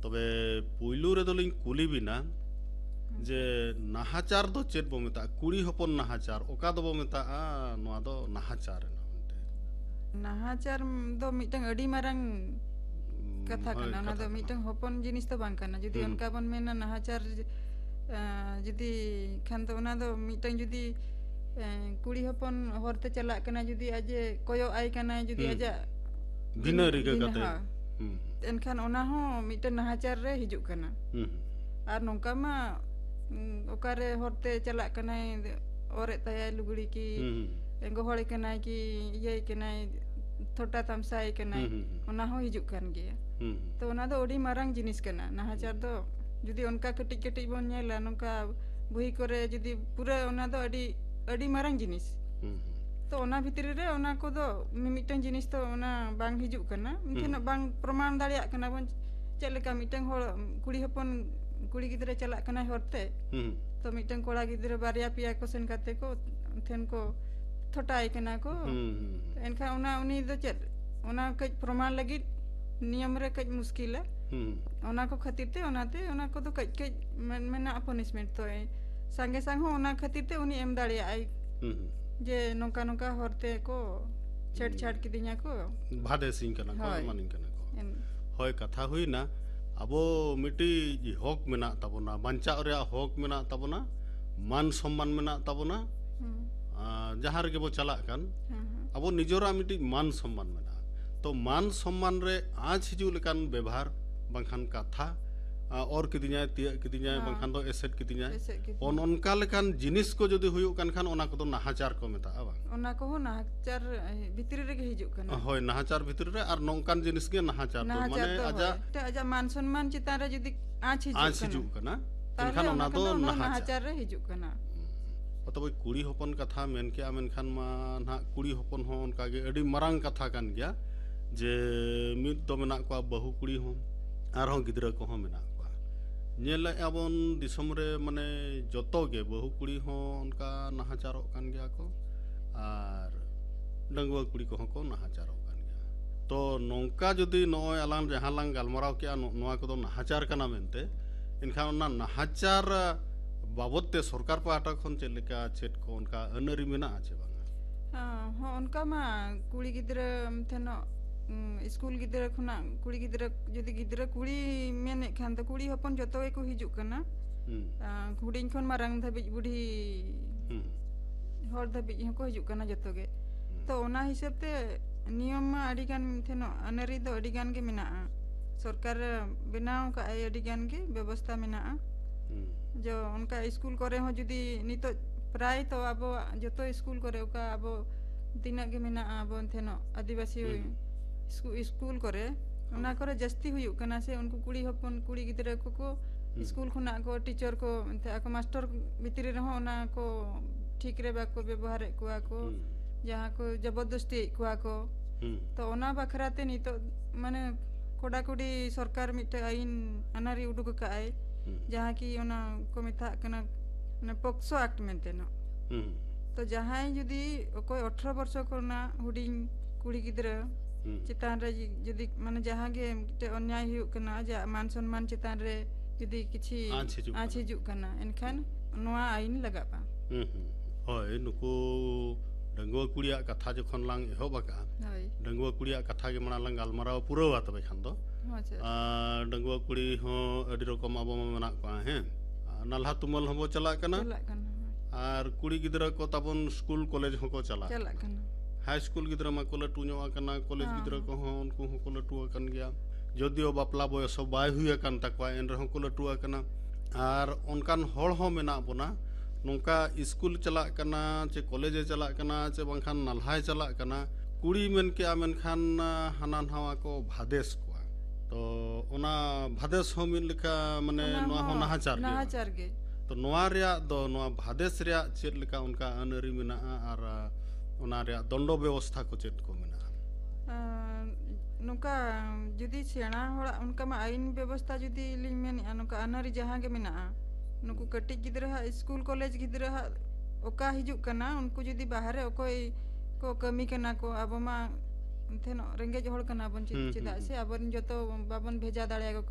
तबे पुइलु रे दोलिंग कुली बिना जे नाहाचार दो चेत बो मेता कुड़ी हपन नाहाचार ओका दो बो मेता नोआ दो नाहाचार ना उनते नाहाचार दो मिटंग अडी मारंग कथा कना ना दो मिटंग हपन जिनिस तो बांग कना जुदी उनका बन मेना नाहाचार जुदी खान तो ना दो मिटंग जुदी कुड़ी हपन होरते चला कना जुदी आजे कोयो आई कना जुदी आजा भिन्न रिगा कते एनखान ओना हो मिटंग नाहाचार रे हिजुक कना और नौका मा ओकारे होरते चला कना ओरे तया लुगड़ी की गोहड़ी कना की ये कना थोटा तमसाई कना ओना हो हिजुक कान गया तो ओना दो ओडी मारंग जिनिस कना नाहाचार दो जुदी उनका कटिक कटिक बोन नेला नौका बुही करे जुदी पूरा ओना दो अडी मारंग जिनिस तो ओना भितरी रे ओना को दो मिमिटंग जिनिस तो ओना बांग हिजुक कना मिथेन बांग प्रमाण दाड़िया कना बन चलेका मिटंग होड़ कुड़ी हपन कुड़ी गिद्रे चला कना होरते तो मिटंग कोड़ा गिद्रे बारिया पिया को सेन काते को थेन को थोटाई कना को एनखा ओना उनी दो चेत ओना कज प्रमाण लगी नियम रे कज मुश्किल है ओना को खातिर ते ओना को तो कज मेना पनिशमेंट तो संगे संग हो ओना खातिर ते उनी एम दाड़िया आई जे नोका नोका होरते को छेड़छाड़ किदिया को भादे सिंह कना को मानिन कना को होय कथा हुई ना अबो मिटी हक मेना ताबोना बांचा रे हक मेना ताबोना मान सम्मान मेना ताबोना जहाँ रे बो चला कान अबो निजोरा मिटी मान सम्मान मेना तो मान सम्मान रे आज हिजु लेकान व्यवहार बांखान कथा और किदिया तिया किदिया बांखान दो एसेट किदिया उनका लेकान जिनिस को जदी हुयु कान खान ओना को दो नाहाचार को मेता बा ओना को हो नाहाचार भितरी रे के हिजु कना होय नाहाचार भितरी रे और नोंकान जिनिस के नाहाचार तो माने आजा मान सम्मान चिता रे जदी आज हिजु कना एनखान ओना दो नाहाचार रे हिजु कना तब कुड़ी हपन कथा मेन के मेनखान मा ना कुड़ी हपन हो उनका गे अडी मरांग कथा कान गया जे मिद तो मेना को बहु कुड़ी हो आर हो गिदरा को हो मेना को नेल आबन दिसम रे माने जतो गे बहु कुड़ी हो उनका नाहाचारो कान गया को आर डंगवा कुड़ी को हो नाहाचारो कान गया तो नौका जदी नय आलान जहां लांग गालमराव के नोआ को नाहाचार कना मेनते इनखान ना नाहाचार बाबत ते सरकार पाटा खन चलेका चेट को उनका अनरी मेना आछे बांगा हां उनका मा कुड़ी गिदरा थेनो स्कूल गिदरा खुना कुड़ी गिदरा जदी गिदरा कुड़ी मेने खान तो कुड़ी हपन जतो को हिजु कना हुडिन खन मारंग धबि बुढ़ी हर धबि को हिजु कना जतो गे तो ओना हिसाब ते नियम मा अडी गान थेनो अनरी दो अडी गान के मेना सरकार बनाव का अडी गान के व्यवस्था मेना जो उनका स्कूल करे हो जुदी नितो प्राय तो अब जतो स्कूल करे ओका अब दिना के मेना अब थेनो आदिवासी स्कूल करे उना करे जस्ती हुयु कना से उनको कुड़ी हपन कुड़ी गिदरा को स्कूल खुना को टीचर को आको मास्टर भितरी रहो उना को ठीक रे बाको व्यवहार को जहाँ को जबरदस्ती को तो उना बखराते नितो माने कोडा कोडी सरकार मिटे आईन अनारी उडुक का आए जहाँ की उना को मिथा कना ने पॉक्सो एक्ट मेनते न तो जहाँ जुदी कोई 18 वर्ष को ना हुडिंग कुड़ी गिदरा चितान रे जुदी माने जहाँ गे अन्याय हुयु कना जा मान सम्मान चितान रे जुदी किछि आज हिजु कना एनखान नोआ आईन लगाबा होय नुको डंगवा कुड़िया कथा जखन लांग एहबका डंगवा कुड़िया कथा के मना लांग गालमाराव पुरवा तबे खान दो डंगवा कुड़ी हो अडी रकम अब मना को हे नालहा तुमल हबो चला कना और कुड़ी गिदरा को तबन स्कूल कॉलेज हो चला कना हाई स्कूल गिदरा मा को लटू नो कना कॉलेज गिदरा को हो उनको को लटू कन गया जदियो बापला बयस बाय हुया कन तकवा एन रहो को लटू कना और उनकान होड़ हो मेना बना नौका स्कूल चला कना चे कॉलेज चला कना चे बंखान नालहाय चला कना कुड़ी मेन के मेनखान हानान हावा को भादेश को तो ओना भादेश हो मिन लिखा माने नोआ हो नाहाचार गे तो नोआ रिया दो नोआ भादेश रिया चेत लिखा उनका अनरी मेना और ओना रिया दंडो व्यवस्था को चेत को मेना नुका जुदी सेना होड़ा उनका मा आईन व्यवस्था जुदी लिंग मेन नुका अनरी जहां के मेना नुकु कटिक गिदरा स्कूल कॉलेज गिदरा ओका हिजु कना उनको जुदी बाहर ओकोई को कमी कना को अब मा थेनो रेंगेज होड़ कना बन चिदा से अब जतो बाबन भेजा दाड़े